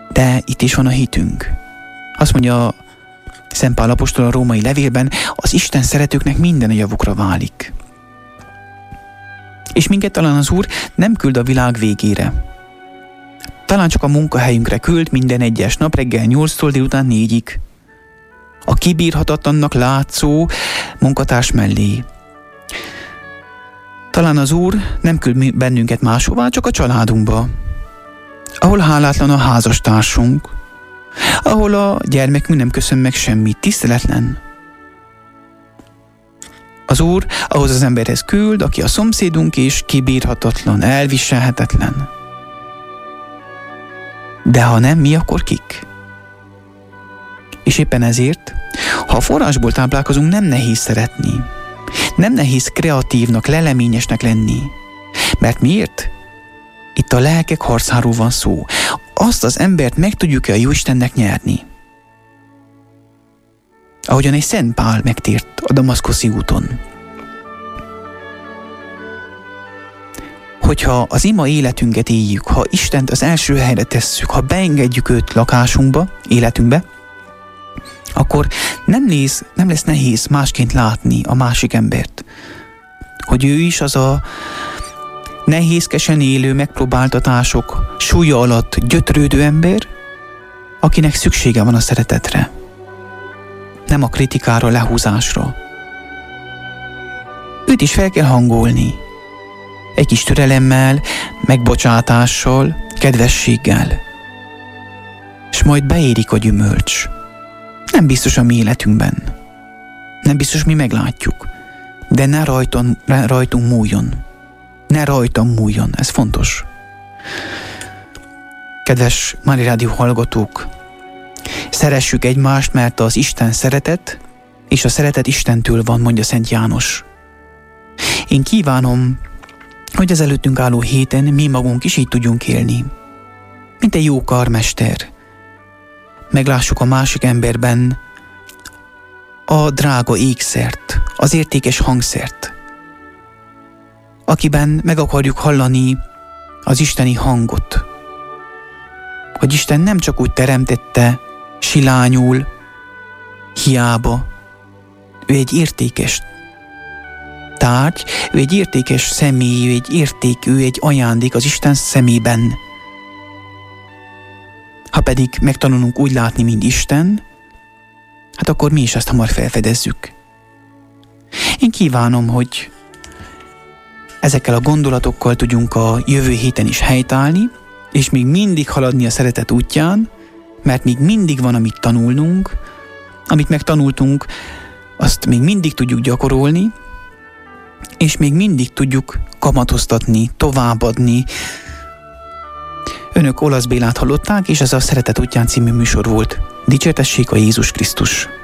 De itt is van a hitünk. Azt mondja Szent Pál apostol a római levélben, az Isten szeretőknek minden a javukra válik. És minket talán az Úr nem küld a világ végére. Talán csak a munkahelyünkre küld minden egyes nap reggel 8-tól délután 4-ig. A kibírhatatlannak látszó munkatárs mellé. Talán az Úr nem küld bennünket máshová, csak a családunkba, ahol hálátlan a házastársunk, ahol a gyermekünk nem köszön meg semmit, tiszteletlen. Az Úr ahhoz az emberhez küld, aki a szomszédunk és kibírhatatlan, elviselhetetlen. De ha nem, mi akkor kik? És éppen ezért, ha a forrásból táplálkozunk, nem nehéz szeretni. Nem nehéz kreatívnak, leleményesnek lenni. Mert miért? Itt a lelkek harcáról van szó. Azt az embert meg tudjuk-e a Jóistennek nyerni? Ahogyan egy Szent Pál megtért a damaszkuszi úton. Hogyha az ima életünket éljük, ha Istent az első helyre tesszük, ha beengedjük őt lakásunkba, életünkbe, akkor nem lesz nehéz másként látni a másik embert. Hogy ő is az a nehézkesen élő megpróbáltatások súlya alatt gyötrődő ember, akinek szüksége van a szeretetre. Nem a kritikára, lehúzásra. Őt is fel kell hangolni. Egy kis türelemmel, megbocsátással, kedvességgel. És majd beérik a gyümölcs. Nem biztos a mi életünkben. Nem biztos mi meglátjuk. De ne rajtunk múljon. Ne rajtam múljon. Ez fontos. Kedves Mária Rádió hallgatók, szeressük egymást, mert az Isten szeretet, és a szeretet Istentől van, mondja Szent János. Én kívánom, hogy az előttünk álló héten mi magunk is így tudjunk élni. Mint egy jó karmester. Meglássuk a másik emberben a drága ékszert, az értékes hangszert, akiben meg akarjuk hallani az isteni hangot, hogy Isten nem csak úgy teremtette, silányul, hiába. Ő egy értékes tárgy, ő egy értékes személy, ő egy érték, ő egy ajándék az Isten szemében. Ha pedig megtanulunk úgy látni, mint Isten, hát akkor mi is ezt hamar felfedezzük. Én kívánom, hogy ezekkel a gondolatokkal tudjunk a jövő héten is helytállni, és még mindig haladni a szeretet útján, mert még mindig van, amit tanulnunk, amit megtanultunk, azt még mindig tudjuk gyakorolni, és még mindig tudjuk kamatoztatni, továbbadni. Önök Olasz Bélát hallották, és ez a Szeretet útján című műsor volt. Dicsértessék a Jézus Krisztus!